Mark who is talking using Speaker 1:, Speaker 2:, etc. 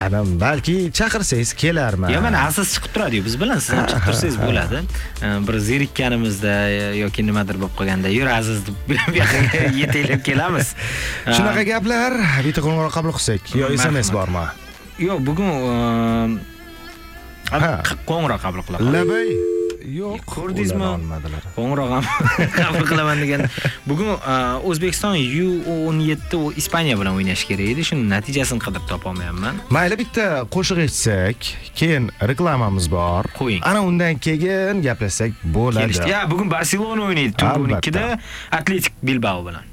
Speaker 1: Adam balki chaqirsangiz kelarman.
Speaker 2: Yo, mana aziz chiqib turadi-yu, biz bilan siz ham chiqib tursangiz bo'ladi. Bir zerikkanimizda yoki nimadir bo'lib qolganda, yur aziz deb bu yoqqa yetaklab kelamiz.
Speaker 1: Shunaqa gaplar, bitta qo'ng'iroq qabul qilsak, yo SMS bormi?
Speaker 2: Yo'q, bugun qo'ng'iroq qabul qilamiz.
Speaker 1: Labay yo'q,
Speaker 2: ko'rdingizmi? Qo'ng'iroq ham qabul qilaman degan. Bugun O'zbekiston U17 Ispaniya bilan o'ynash kerak edi. Shuning natijasini qidirib topa olmayapman.
Speaker 1: Mayli, bitta qo'shiq eshitsak, keyin reklamamiz bor.
Speaker 2: Qo'ying.
Speaker 1: Ana undan keyin gaplashsak bo'ladi.
Speaker 2: Ya, bugun Barselona o'ynaydi 12 da Atletik Bilbao bilan.